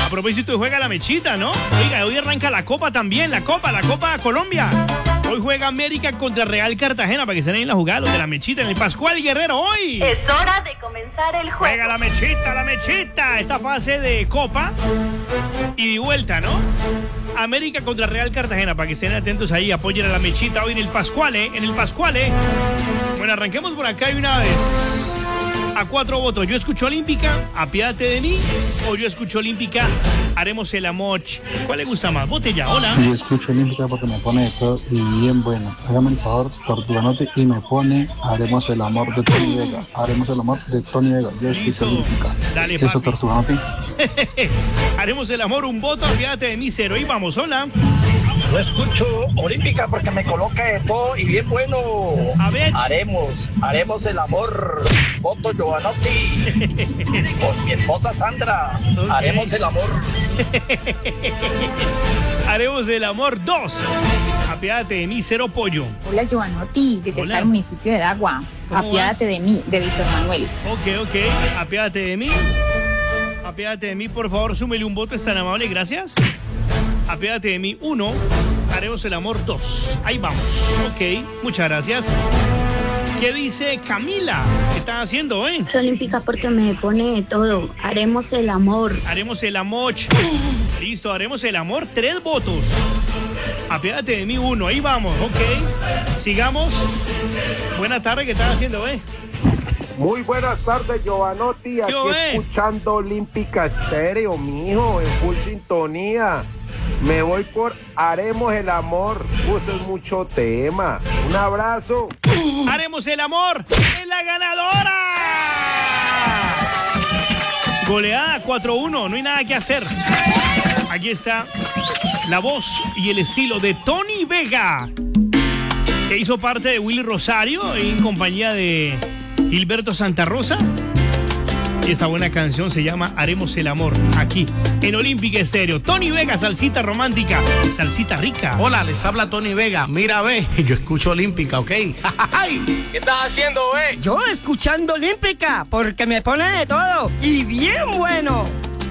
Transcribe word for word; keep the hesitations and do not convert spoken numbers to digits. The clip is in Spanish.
A propósito, juega la mechita, ¿no? Oiga, hoy arranca la Copa también, la Copa, la Copa Colombia. Hoy juega América contra Real Cartagena, para que estén ahí en la jugada, los de la mechita, en el Pascual Guerrero, hoy. Es hora de comenzar el juego. Juega la mechita, la mechita. Esta fase de Copa y de vuelta, ¿no? América contra Real Cartagena, para que estén atentos ahí, apoyen a la mechita hoy en el Pascuale, en el Pascuale. Bueno, arranquemos por acá de una vez. A cuatro votos, yo escucho Olímpica, apiádate de mí, o yo escucho Olímpica, haremos el amor. ¿Cuál le gusta más? Vote ya, hola. Yo escucho Olímpica porque me pone de todo y bien bueno. Hágame el favor, Tortuganote, y me pone haremos el amor de Tony Vega. Haremos el amor de Tony Vega. Yo escucho Listo. Olímpica. Dale, Eso, papi. Tortuganote. Haremos el amor, un voto, apiádate de mí, cero. Y vamos, hola. Yo escucho Olímpica porque me coloca de todo y bien bueno. A ver. Haremos, haremos el amor. Voto Giovanotti. Con mi esposa Sandra. Ok. Haremos el amor. Haremos el amor, dos. Apiádate de mí, cero pollo. Hola, Giovanotti, desde Hola. acá el municipio de Dagua. ¿Cómo Apiádate de mí, de Víctor Manuel. Ok, ok, apiádate de mí. Apiádate de mí, por favor, súmele un voto, es tan amable, gracias. Apiádate de mí, uno. Haremos el amor, dos. Ahí vamos. Ok, muchas gracias. ¿Qué dice Camila? ¿Qué están haciendo, eh? Olímpica porque me pone de todo. Haremos el amor. Haremos el amor. Listo, haremos el amor, tres votos. Apiádate de mí, uno. Ahí vamos, ok. Sigamos. Buenas tardes, ¿qué están haciendo, eh? Muy buenas tardes, Giovanotti, aquí ¿Qué ve? escuchando Olímpica Estéreo, mijo, en full sintonía. Me voy por Haremos el Amor, Uy, es mucho tema. Un abrazo. Haremos el amor. ¡Es la ganadora! Goleada cuatro uno, no hay nada que hacer. Aquí está la voz y el estilo de Tony Vega, que hizo parte de Willy Rosario en compañía de Gilberto Santa Rosa. Y esta buena canción se llama Haremos el Amor, aquí en Olímpica Estéreo. Tony Vega, salsita romántica, salsita rica. Hola, les habla Tony Vega. Mira, ve, yo escucho Olímpica, ¿ok? ¿Qué estás haciendo, eh? Yo escuchando Olímpica porque me pone de todo y bien bueno.